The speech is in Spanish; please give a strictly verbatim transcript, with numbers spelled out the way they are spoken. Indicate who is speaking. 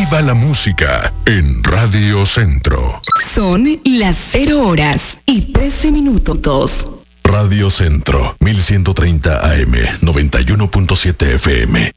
Speaker 1: Viva la música en Radio Centro.
Speaker 2: Son las cero horas y trece minutos.
Speaker 1: Radio Centro, mil ciento treinta A M, noventa y uno punto siete F M.